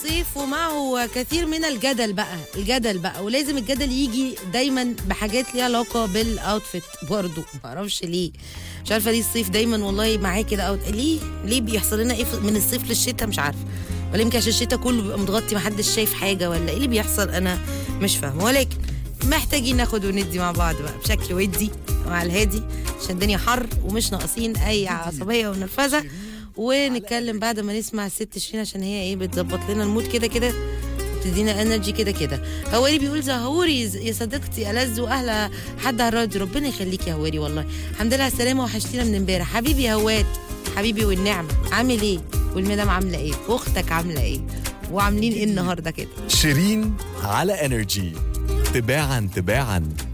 الصيف ومعه كثير من الجدل بقى ولازم الجدل يجي دايما بحاجات ليها علاقه بالاوتفيت برضه، معرفش ليه، مش عارفه ليه الصيف دايما والله معاه كده ليه بيحصل لنا ايه من الصيف للشتاء مش عارفه، ولا يمكن عشان الشتاء كله بيبقى متغطي محدش شايف حاجه، ولا ايه اللي بيحصل انا مش فاهمه، ولكن محتاجين ناخد وندي مع بعض بقى بشكل ودي وعلى الهادي عشان الدنيا حر ومش ناقصين اي عصبيه ونرفزه، ونتكلم بعد ما نسمع الست شيرين عشان هي ايه بتظبط لنا المود كده تدينا انرجي كده. هواري بيقول زهوري يا صديقتي ألذ واهلا حد على الراديو، ربنا يخليك يا هواري، والله الحمد لله على السلامه وحشتينا من امبارح حبيبي يا هواد حبيبي والنعمه، عامل ايه والمدام عامله ايه واختك عامله ايه وعاملين ايه النهارده كده. شيرين على انرجي تباعا